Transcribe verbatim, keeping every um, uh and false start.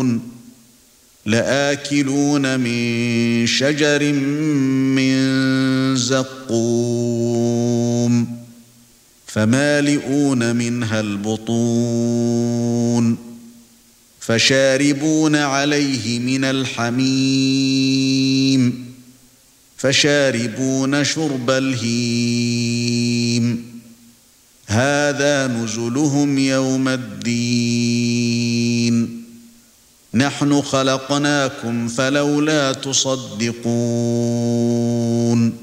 لآكلون من شجر من زقوم فمالئون منها البطون فشاربون عليه من الحميم فشاربون شرب الهيم هذا نزلهم يوم الدين نحن خلقناكم فلولا تصدقون